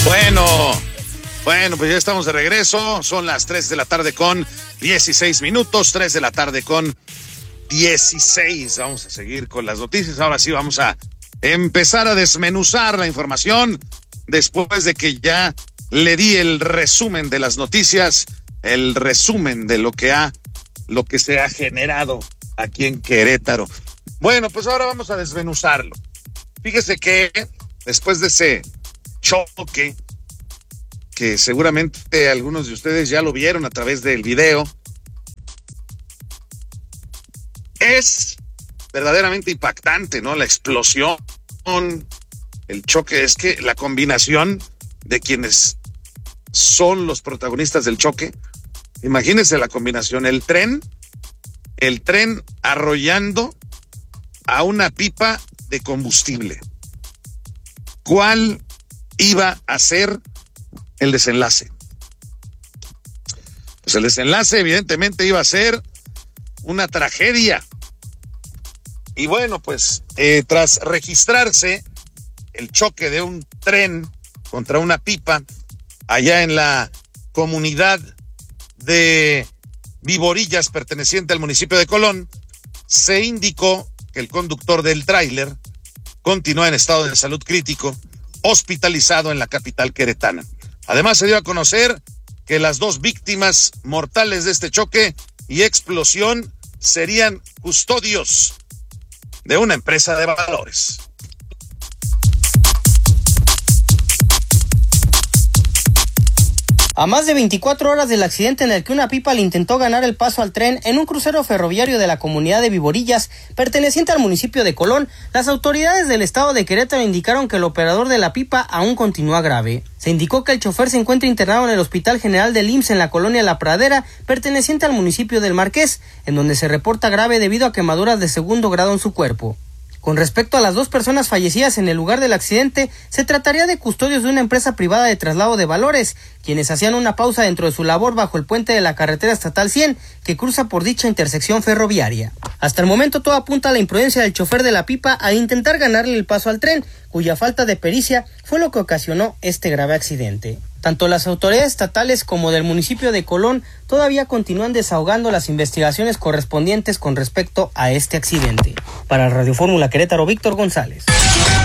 Bueno, pues ya estamos de regreso. Son las 3 de la tarde con 16 minutos. 3 de la tarde con 16. Vamos a seguir con las noticias. Ahora sí vamos a empezar a desmenuzar la información después de que ya le di el resumen de las noticias, el resumen de lo que se ha generado aquí en Querétaro. Bueno, pues ahora vamos a desmenuzarlo. Fíjese que después de ese choque, que seguramente algunos de ustedes ya lo vieron a través del video, es verdaderamente impactante, ¿no? La explosión, el choque, es que la combinación de quienes son los protagonistas del choque, imagínense la combinación, el tren arrollando a una pipa de combustible. ¿Cuál iba a ser el desenlace? Pues el desenlace evidentemente iba a ser una tragedia. Y bueno, pues tras registrarse el choque de un tren contra una pipa allá en la comunidad de Viborillas, perteneciente al municipio de Colón, se indicó que el conductor del tráiler continúa en estado de salud crítico, hospitalizado en la capital queretana. Además, se dio a conocer que las dos víctimas mortales de este choque y explosión serían custodios de una empresa de valores. A más de 24 horas del accidente en el que una pipa le intentó ganar el paso al tren en un crucero ferroviario de la comunidad de Viborillas, perteneciente al municipio de Colón, las autoridades del estado de Querétaro indicaron que el operador de la pipa aún continúa grave. Se indicó que el chofer se encuentra internado en el Hospital General del IMSS en la colonia La Pradera, perteneciente al municipio del Marqués, en donde se reporta grave debido a quemaduras de segundo grado en su cuerpo. Con respecto a las dos personas fallecidas en el lugar del accidente, se trataría de custodios de una empresa privada de traslado de valores, quienes hacían una pausa dentro de su labor bajo el puente de la carretera estatal 100, que cruza por dicha intersección ferroviaria. Hasta el momento todo apunta a la imprudencia del chofer de la pipa al intentar ganarle el paso al tren, cuya falta de pericia fue lo que ocasionó este grave accidente. Tanto las autoridades estatales como del municipio de Colón todavía continúan desahogando las investigaciones correspondientes con respecto a este accidente. Para Radio Fórmula Querétaro, Víctor González.